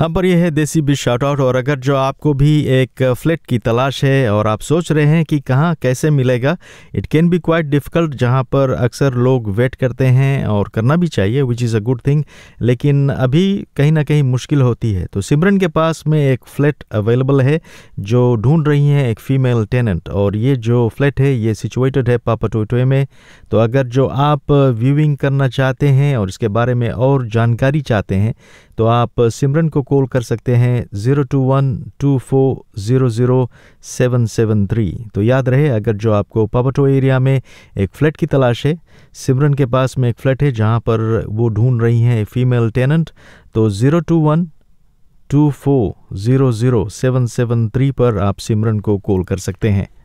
हाँ, पर यह है देसी बीच शाउट आउट। और अगर जो आपको भी एक फ्लैट की तलाश है और आप सोच रहे हैं कि कहाँ कैसे मिलेगा, it can be quite difficult, जहाँ पर अक्सर लोग वेट करते हैं और करना भी चाहिए, which is a good thing, लेकिन अभी कहीं ना कहीं मुश्किल होती है। तो सिमरन के पास में एक फ्लैट अवेलेबल है जो ढूंढ रही हैं एक फ़ीमेल टेनेंट, और ये जो फ्लैट है ये सिचुएटेड है पापाटोटोए में। तो अगर जो आप व्यूइंग करना चाहते हैं और इसके बारे में और जानकारी चाहते हैं तो आप सिमरन को कॉल कर सकते हैं 02124000773। तो याद रहे, अगर जो आपको पापाटो एरिया में एक फ्लैट की तलाश है, सिमरन के पास में एक फ्लैट है जहां पर वो ढूंढ रही हैं फीमेल टेनेंट, तो 02124000773 पर आप सिमरन को कॉल कर सकते हैं।